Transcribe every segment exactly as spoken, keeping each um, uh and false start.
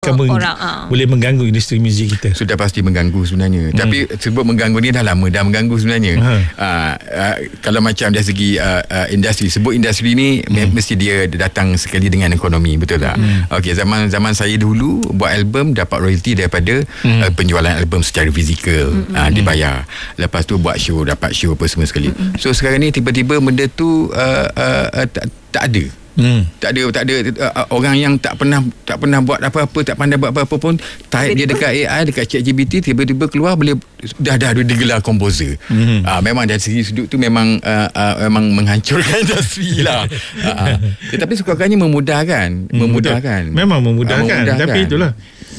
akan meng, orang, uh. boleh mengganggu industri muzik kita. Sudah pasti mengganggu sebenarnya. Hmm. Tapi sebut mengganggu ni dah lama dah mengganggu sebenarnya. Uh. Uh, uh, kalau macam dari segi uh, uh, industri, sebut industri ni hmm. mesti dia datang sekali dengan ekonomi, betul tak? Hmm. Okey, zaman zaman saya dulu buat album dapat royalty daripada hmm. uh, penjualan album secara fizikal, hmm. uh, dibayar. Lepas tu buat show, dapat show apa semua sekali. Hmm. So sekarang ni tiba-tiba benda tu uh, uh, uh, tak, tak ada. Hmm. Tak ada tak ada uh, orang yang tak pernah tak pernah buat apa-apa, tak pandai buat apa-apa pun, type dia dekat A I, dekat ChatGPT, tiba-tiba keluar boleh dah dah digelar komposer. Hmm. Uh, memang dari segi sudut tu memang uh, uh, memang menghancurkan industri lah. uh, uh. Tetapi sukakannya memudahkan, hmm, memudahkan. Betul. Memang memudahkan, uh, memudahkan. Tapi itulah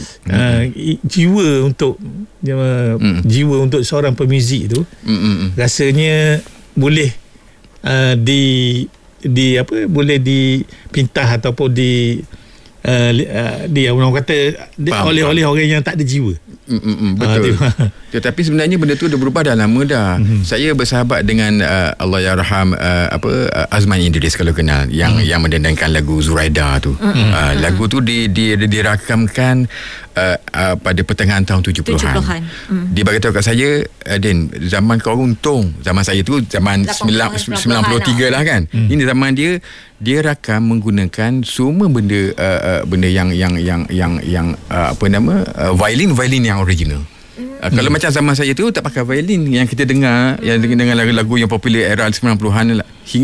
uh, jiwa untuk uh, hmm. jiwa untuk seorang pemuzik tu hmm. rasanya boleh uh, di di apa boleh dipintah ataupun di uh, uh, dia orang kata di, oleh oleh orang yang tak ada jiwa. Mm-mm, betul. Uh, Tetapi sebenarnya benda tu dah berubah dah lama dah. Mm-hmm. Saya bersahabat dengan uh, Allahyarham uh, apa uh, Azman Idris, kalau kenal, yang mm-hmm. yang mendendangkan lagu Zuraida tu. Mm-hmm. Uh, lagu tu di di dirakamkan uh, uh, pada pertengahan tahun tujuh puluhan. tujuh puluhan. Mm. Dia bagi tahu kat saya, uh, Din, zaman kau untung. Zaman saya tu zaman sembilan puluh tiga lah kan. Mm. Ini zaman dia dia rakam menggunakan semua benda uh, uh, benda yang yang yang yang yang uh, apa nama uh, violin violin yang original. Uh, hmm. Kalau macam zaman saya tu tak pakai violin yang kita dengar, hmm. yang dengan lagu-lagu yang popular era sembilan puluhan lah,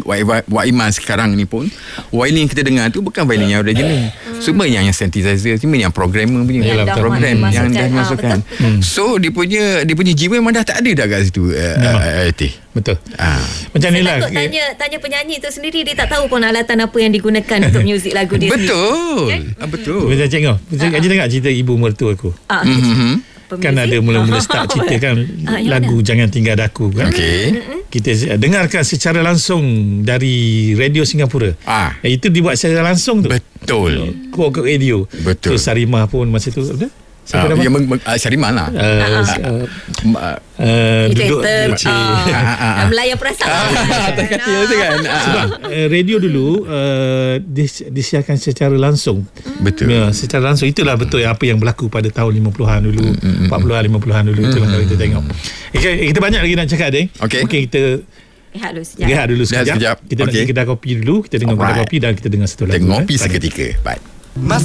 Waiman sekarang ni pun violin yang kita dengar tu bukan violin yang original. Hmm. Semua yang yang synthesizer, semua yang programmer punya yang program dah yang dah dimasukkan. Ah, hmm. So dia punya dia punya jiwa memang dah tak ada dah kat situ. Uh, uh, uh, Betul. Ah. Macam ni lah. Takut tanya tanya penyanyi tu sendiri, dia tak tahu pun alatan apa yang digunakan untuk muzik lagu dia. Betul. Sendiri. Ah, betul. Macam tengok. Macam uh-huh. tengok cerita ibu mertua aku. Ah. Mm-hmm. Kan ada mula-mula start cerita kan ah, lagu Jangan Tinggal Daku kan. Okay. Kita dengarkan secara langsung dari radio Singapura. Ah. Itu dibuat secara langsung tu. Betul. Kau ke radio. Betul. So Sarimah pun masa tu ada. Siapa uh, yang meng, uh, Syariman lah uh, uh, uh, uh, uh, duduk uh, uh, melayan perasaan atas katil tu kan. Sebab uh, radio dulu uh, dis, disiarkan secara langsung. Betul. Ya, secara langsung. Itulah betul apa yang berlaku pada tahun lima puluhan dulu, mm, empat puluhan, lima puluhan dulu. Itulah kalau kita tengok. Okay, kita banyak lagi nak cakap, Deng. Okay. Okay, kita rehat dulu sekejap. Rehat dulu sekejap. sekejap. Kita okay. nak pergi kedai kopi dulu. Kita dengar kedai kopi dan kita dengar satu lagu. Kita ngopi eh. seketika. Bye.